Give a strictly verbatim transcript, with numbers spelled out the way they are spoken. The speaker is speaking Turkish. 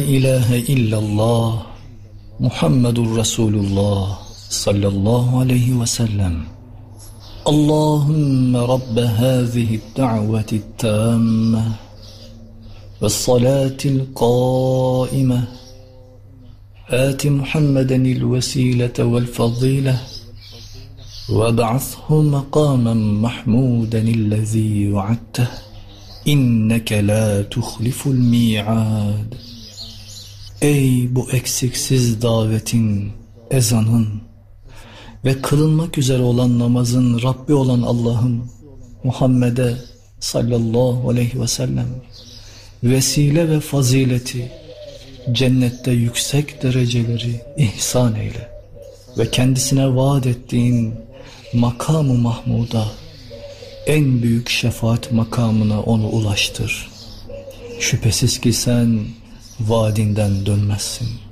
ilahe illallah Muhammedur Resulullah sallallahu aleyhi ve sellem. Allahümme Rabbe hâzihi da'veti tâmme ve salatil qâime آت محمدا الوسيلة والفضيلة وابعثه مقاما محمودا الذي وعدته إنك لا تخلف الميعاد. Ey bu eksiksiz davetin, ezanın ve kılınmak üzere olan namazın Rabbi olan Allah'ım, Muhammed'e sallallahu aleyhi ve sellem vesile ve fazileti, cennette yüksek dereceleri ihsan eyle ve kendisine vaat ettiğin makam-ı mahmuda, en büyük şefaat makamına onu ulaştır. Şüphesiz ki sen vaadinden dönmezsin.